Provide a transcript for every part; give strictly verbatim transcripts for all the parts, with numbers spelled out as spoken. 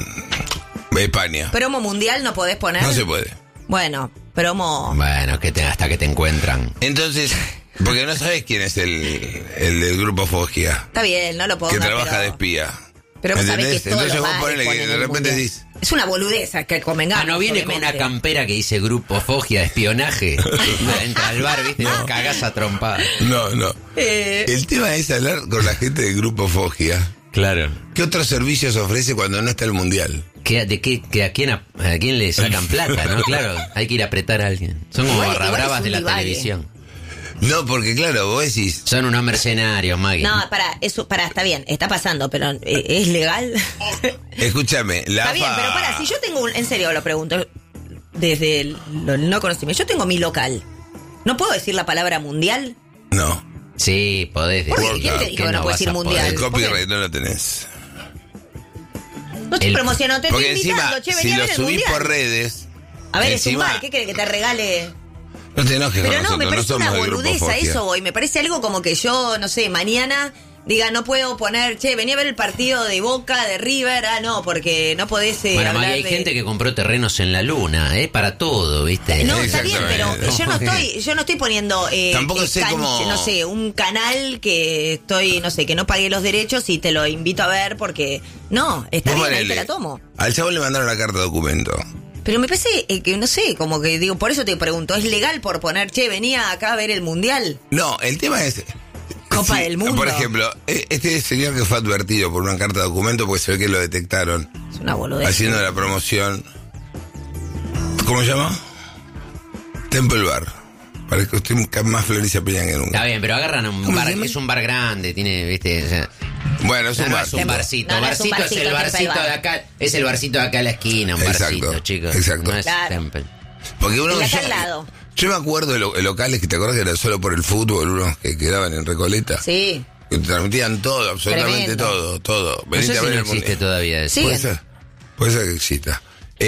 España. ¿Promo mundial no podés poner? No se puede. Bueno, promo... Bueno, que te, hasta que te encuentran. Entonces, porque no sabes quién es el, el del grupo Foggia. Está bien, no lo pongas, Que trabaja pero... de espía. Pero vos sabés que ¿Entendés? todo Entonces lo vos mal ponele que ponen de el repente mundial. decís... Es una boludeza que convengamos. Ah, ¿no viene con una obviamente. campera que dice Grupo Foggia de espionaje? Entra al bar, viste, no. Cagás a trompada. No, no. Eh... El tema es hablar con la gente del grupo Foggia. Claro. ¿Qué otros servicios ofrece cuando no está el mundial? ¿Qué, de qué, que a, quién, a, a quién le sacan plata, no? Claro, hay que ir a apretar a alguien. Son como Igual- barra igual es bravas un de la divague. televisión. No, porque claro, vos decís... Son unos mercenarios, Maggie. No, para, eso, para, está bien, está pasando, pero eh, ¿es legal? Escúchame, la Está bien, AFA... pero para, si yo tengo un, en serio lo pregunto, desde el lo- no conocimiento, yo tengo mi local, ¿no puedo decir la palabra mundial? No, Sí, podés ¿Por qué? decir. ¿Quién te ¿Por dijo qué que no puedes vas decir a mundial? el poder? copyright no lo tenés. No estoy El- promocionando, te estoy Porque invitando, encima, che, si vení a lo ver el subís mundial. por redes... A ver, es un encima- bar, ¿qué querés que te regale? No te enojes Pero con no, nosotros, me parece no somos una del grupo boludez, a Foggia. eso voy. Me parece algo como que yo, no sé, mañana diga, no puedo poner, che, vení a ver el partido de Boca, de River. Ah, no, porque no podés eh, Bueno, hablar Maggie, hay de... gente que compró terrenos en la luna, ¿eh? Para todo, ¿viste? No, está bien, pero Exactamente. yo no estoy, yo no estoy poniendo, eh, Tampoco eh, sé cancha, cómo- no sé, un canal que estoy, no sé, que no pagué los derechos y te lo invito a ver porque, no, está Vos bien, ahí ponele, te la tomo. al chabón le mandaron la carta de documento. Pero me parece eh, que, no sé, como que digo, por eso te pregunto, ¿es legal por poner, che, venía acá a ver el mundial? No, el tema es... Copa si, del Mundo. Por ejemplo, e- este señor que fue advertido por una carta de documento, porque se ve que lo detectaron Es una boludez. haciendo la promoción. ¿Cómo se llama? Temple Bar. Parece que estoy más Florencia Peña que Está nunca. bien, pero agarran un ¿Cómo bar, se llama? es un bar grande, tiene, ¿viste? O sea, Bueno, es no, un no bar. es un barcito. No, no es un barcito es el barcito, barcito Temple de Bar. acá, es el barcito de acá a la esquina, un Exacto, barcito, chicos. exacto. No es Claro. Temple. Porque uno El de acá yo, al lado. yo me acuerdo de lo- de locales que te acordás que eran solo por el fútbol, unos que quedaban en Recoleta. Sí. Que transmitían todo, absolutamente Tremendo. todo, todo. No Venite sé a si ver no el existe mundial. todavía eso. Sí. Puede ser, puede ser que exista.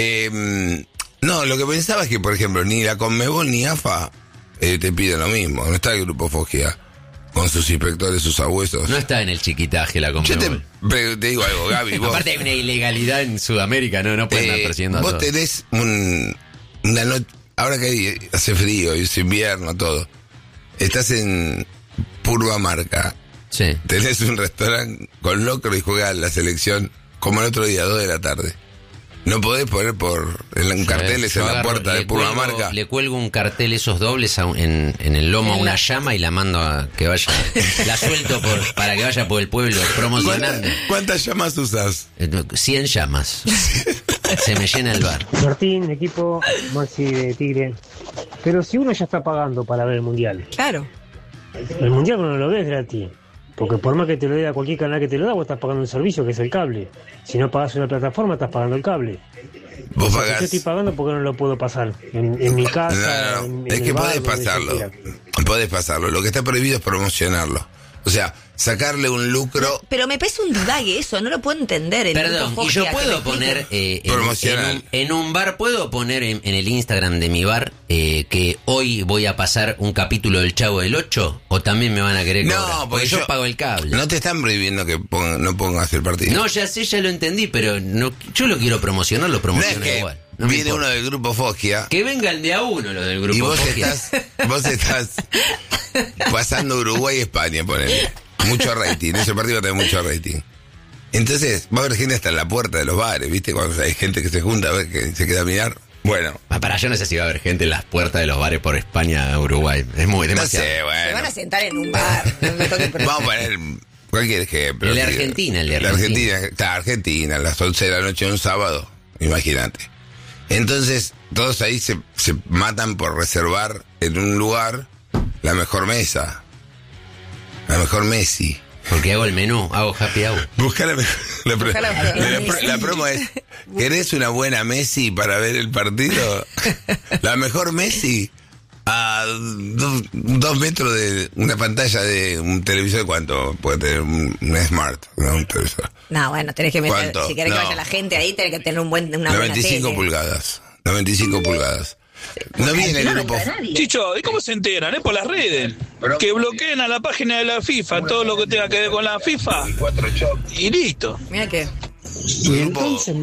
Eh, no, lo que pensaba es que, por ejemplo, ni la Conmebol ni AFA eh, te piden lo mismo. No está el grupo Foggia con sus inspectores, sus abuesos. No está en el chiquitaje la Yo te, Conmebol. pero te digo algo, Gaby. Vos, Aparte hay una ilegalidad en Sudamérica, no, no pueden eh, andar persiguiendo a vos todos. tenés un, una noche, ahora que hay- hace frío y es invierno, todo. Estás en Purvamarca. Sí. Tenés un restaurante con locro y juega la selección como el otro día, dos de la tarde. No podés poner por en un carteles Yo en la agarro, puerta de le cuelgo- Purvamarca. Le cuelgo un cartel esos dobles a un- en, en el lomo a una llama y la mando a que vaya. La suelto por, para que vaya por el pueblo promocionando. ¿Cuántas, cuántas llamas usas? Eh, cien llamas. Se me llena el bar. Martín, equipo, Maxi de Tigre. Pero si uno ya está pagando para ver el mundial, Claro. el mundial no lo ves gratis. Porque por más que te lo dé a cualquier canal que te lo da, vos estás pagando un servicio que es el cable. Si no pagas una plataforma, estás pagando el cable. Vos O sea, pagás. Yo estoy pagando porque no lo puedo pasar. En, en mi casa. No, no, en- en es el que bar, podés donde yo pasarlo. quiera. Podés pasarlo. Lo que está prohibido es promocionarlo. O sea, sacarle un lucro. Pero me parece un divague eso, no lo puedo entender. El Perdón, grupo y yo Foggia, que puedo me poner explique. eh, en, Promocional. en un, en un bar, puedo poner en, en el Instagram de mi bar eh, que hoy voy a pasar un capítulo del Chavo del ocho, o también me van a querer cobrar, No, porque yo, pago el cable. No te están prohibiendo que ponga- no pongas el partido. No, ya sé, ya lo entendí, pero no, yo lo quiero promocionar, lo No es promociono que igual. No me viene importa. uno del grupo Foggia Que vengan de a uno los del grupo y vos Foggia. estás, vos estás pasando Uruguay y España, ponele. Mucho rating, ese partido tiene mucho rating. Entonces, va a haber gente hasta en la puerta de los bares, ¿viste? Cuando hay gente que se junta a ver que se queda a mirar. Bueno, Ah, para, yo no sé si va a haber gente en las puertas de los bares por España, Uruguay. Es muy no demasiado. sé, Se van bueno. a sentar en un bar. No me toquen por- Vamos a poner cualquier ejemplo. El de Sí. Argentina, el de La Argentina. Argentina, está Argentina, a las once de la noche de un sábado, imagínate. Entonces, todos ahí se, se matan por reservar en un lugar la mejor mesa, la mejor Messi. Porque hago el menú, hago happy hour. Busca la, mejor- la, pro- Busca la mejor la- la- Messi. la promo es, ¿querés una buena Messi para ver el partido? La mejor Messi a dos, dos metros de una pantalla de un televisor. ¿Cuánto puede tener un, un Smart? No, un televisor. No, bueno, tenés que meter, ¿Cuánto? si querés que No. vaya la gente ahí, tenés que tener un buen, una buena noventa y cinco tele. pulgadas. noventa y cinco pulgadas. No viene el grupo. Chicho, ¿y cómo se enteran? Es por las redes. Que bloqueen a la página de la FIFA todo lo que tenga que ver con la FIFA. Y listo. Mira que... Y entonces